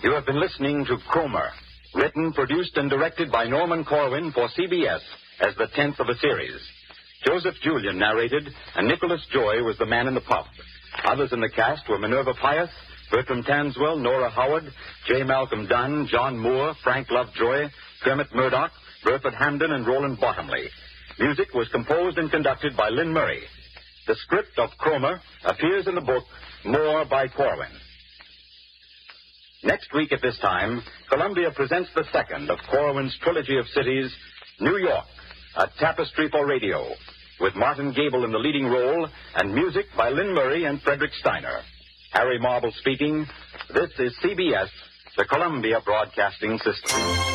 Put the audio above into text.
You have been listening to Cromer, written, produced, and directed by Norman Corwin for CBS as the 10th of a series. Joseph Julian narrated, and Nicholas Joy was the man in the pub. Others in the cast were Minerva Pius, Bertram Tanswell, Nora Howard, J. Malcolm Dunn, John Moore, Frank Lovejoy, Dermot Murdoch, Burford Hamden, and Roland Bottomley. Music was composed and conducted by Lynn Murray. The script of Cromer appears in the book More by Corwin. Next week at this time, Columbia presents the second of Corwin's trilogy of cities, New York, a tapestry for radio, with Martin Gable in the leading role and music by Lynn Murray and Frederick Steiner. Harry Marble speaking. This is CBS, the Columbia Broadcasting System.